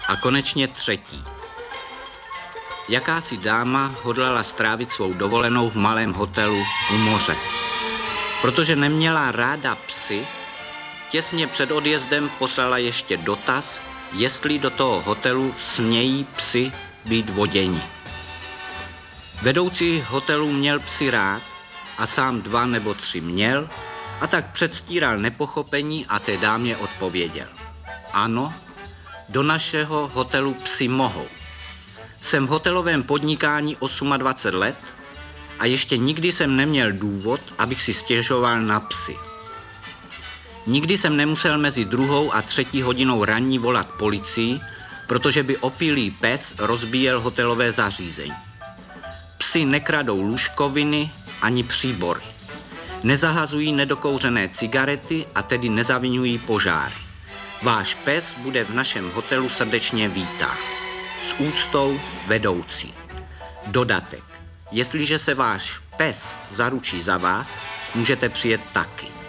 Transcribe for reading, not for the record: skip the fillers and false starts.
A konečně třetí. Jakási dáma hodlala strávit svou dovolenou v malém hotelu u moře. Protože neměla ráda psy, těsně před odjezdem poslala ještě dotaz, jestli do toho hotelu smějí psy být voděni. Vedoucí hotelu měl psy rád a sám 2 nebo 3 měl, a tak předstíral nepochopení a té dámě odpověděl. Ano, do našeho hotelu psy mohou. Jsem v hotelovém podnikání 28 let a ještě nikdy jsem neměl důvod, abych si stěžoval na psy. Nikdy jsem nemusel mezi 2. a 3. hodinou ranní volat policii, protože by opilý pes rozbíjel hotelové zařízení. Psi nekradou lůžkoviny ani příbory. Nezahazují nedokouřené cigarety a tedy nezaviňují požáry. Váš pes bude v našem hotelu srdečně vítán. S úctou vedoucí. Dodatek. Jestliže se váš pes zaručí za vás, můžete přijet taky.